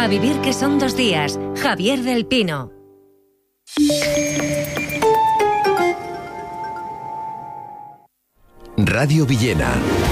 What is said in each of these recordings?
A vivir que son 2 días. Javier del Pino. Radio Villena.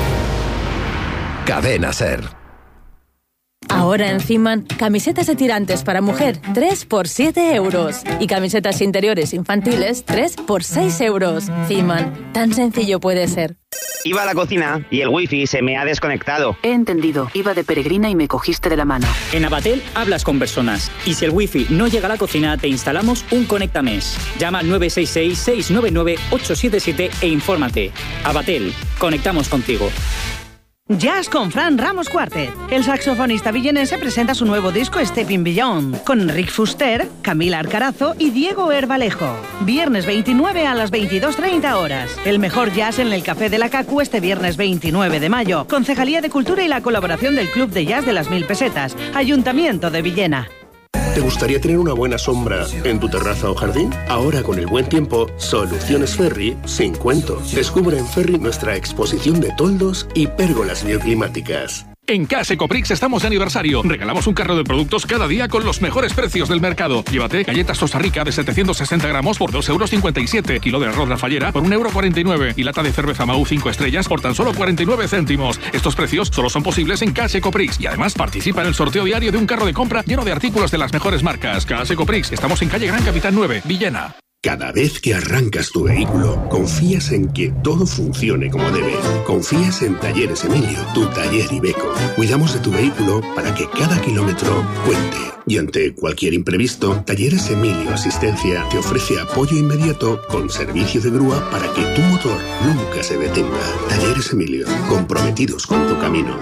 Cadena Ser. Ahora en Fiman, camisetas de tirantes para mujer, 3 por 7 euros. Y camisetas interiores infantiles, 3 por 6 euros. Fiman, tan sencillo puede ser. Iba a la cocina y el wifi se me ha desconectado. He entendido. Iba de peregrina y me cogiste de la mano. En Abatel hablas con personas. Y si el wifi no llega a la cocina, te instalamos un Conectames. Llama al 966-699-877 e infórmate. Abatel, conectamos contigo. Jazz con Fran Ramos Quartet. El saxofonista villenense presenta su nuevo disco Stepping Beyond, con Rick Fuster, Camila Arcarazo y Diego Herbalejo. Viernes 29 a las 22:30 horas. El mejor jazz en el Café de la Cacu este viernes 29 de mayo. Concejalía de Cultura y la colaboración del Club de Jazz de las 1000 Pesetas. Ayuntamiento de Villena. ¿Te gustaría tener una buena sombra en tu terraza o jardín? Ahora con el buen tiempo, Soluciones Ferri sin cuento. Descubre en Ferri nuestra exposición de toldos y pérgolas bioclimáticas. En Casa Ecoprix estamos de aniversario. Regalamos un carro de productos cada día con los mejores precios del mercado. Llévate galletas Costa Rica de 760 gramos por 2,57 €. Kilo de arroz La Fallera por 1,49 € y lata de cerveza Mau 5 estrellas por tan solo 49 céntimos. Estos precios solo son posibles en Casa Ecoprix y además participa en el sorteo diario de un carro de compra lleno de artículos de las mejores marcas. Casa Ecoprix, estamos en calle Gran Capitán 9, Villena. Cada vez que arrancas tu vehículo, confías en que todo funcione como debe. Confías en Talleres Emilio, tu taller Iveco. Cuidamos de tu vehículo para que cada kilómetro cuente. Y ante cualquier imprevisto, Talleres Emilio Asistencia te ofrece apoyo inmediato con servicio de grúa para que tu motor nunca se detenga. Talleres Emilio, comprometidos con tu camino.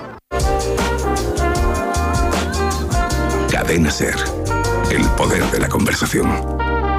Cadena Ser. El poder de la conversación.